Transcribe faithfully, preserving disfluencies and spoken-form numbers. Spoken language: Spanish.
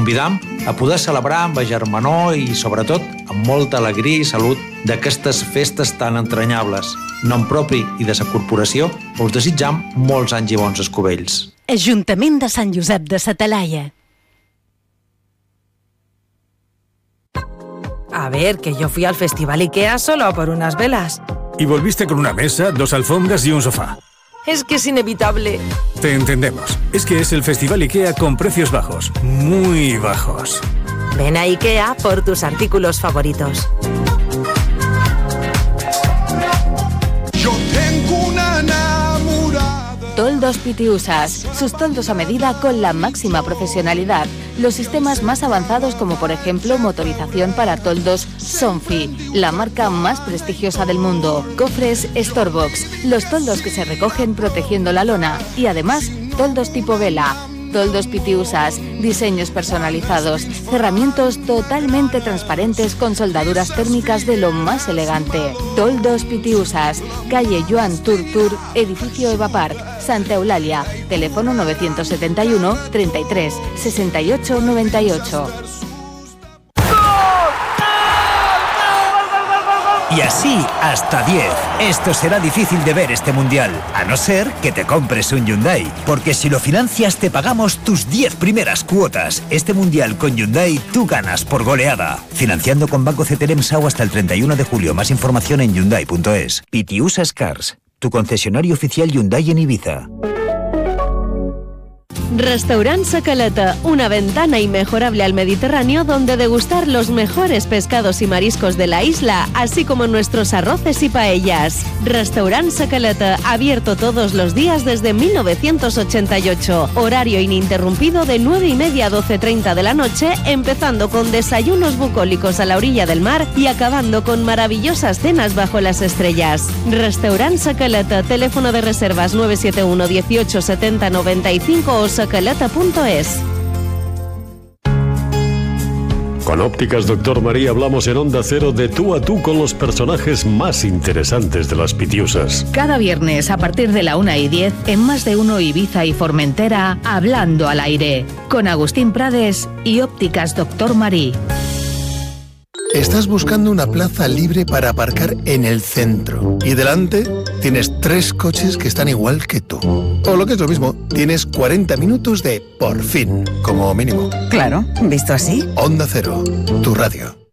convidam a poder celebrar amb germanor i, sobretot, amb molta alegria i salut d'aquestes festes tan entranyables. En nom propi i de sa corporació, us desitjam molts anys i bons escovells. Ajuntament de Sant Josep de sa Talaia. A ver, que yo fui al Festival IKEA solo por unas velas. Y volviste con una mesa, dos alfombras y un sofá. Es que es inevitable. Te entendemos. Es que es el Festival IKEA con precios bajos. Muy bajos. Ven a IKEA por tus artículos favoritos. Yo tengo una enamorada. Toldos Pitiusas. Sus toldos a medida con la máxima profesionalidad. Los sistemas más avanzados, como por ejemplo motorización para toldos Sonfi, la marca más prestigiosa del mundo. Cofres Storebox, los toldos que se recogen protegiendo la lona. Y además, toldos tipo vela. Toldos Pitiusas, diseños personalizados, cerramientos totalmente transparentes con soldaduras térmicas de lo más elegante. Toldos Pitiusas, calle Joan Turtur, edificio Eva Park, Santa Eulalia, teléfono novecientos setenta y uno, treinta y tres, sesenta y ocho, noventa y ocho. Y así hasta diez. Esto será difícil de ver este mundial, a no ser que te compres un Hyundai, porque si lo financias te pagamos tus diez primeras cuotas. Este mundial con Hyundai tú ganas por goleada. Financiando con Banco C T L M S A U hasta el treinta y uno de julio. Más información en hyundai punto es. Pitiusas Cars, tu concesionario oficial Hyundai en Ibiza. Restaurant Sacaleta, una ventana inmejorable al Mediterráneo donde degustar los mejores pescados y mariscos de la isla, así como nuestros arroces y paellas. Restaurant Sacaleta, abierto todos los días desde mil novecientos ochenta y ocho. Horario ininterrumpido de nueve y media a doce treinta de la noche, empezando con desayunos bucólicos a la orilla del mar y acabando con maravillosas cenas bajo las estrellas. Restaurant Sacaleta, teléfono de reservas nueve siete uno dieciocho setenta noventa y cinco o sacaleta punto es. Con Ópticas Doctor María hablamos en Onda Cero de tú a tú con los personajes más interesantes de las Pitiusas. Cada viernes a partir de la una y diez en Más de Uno Ibiza y Formentera, Hablando al Aire, con Agustín Prades y Ópticas Doctor María. Estás buscando una plaza libre para aparcar en el centro y delante tienes tres coches que están igual que tú. O lo que es lo mismo, tienes cuarenta minutos de por fin, como mínimo. Claro, visto así. Onda Cero, tu radio.